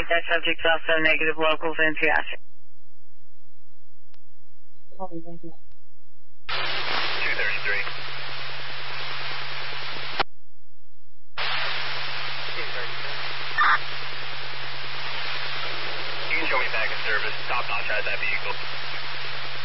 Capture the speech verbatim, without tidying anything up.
that subject's also negative locals in Piazza. two thirty-three. You can show me back in service. Top notch has that vehicle.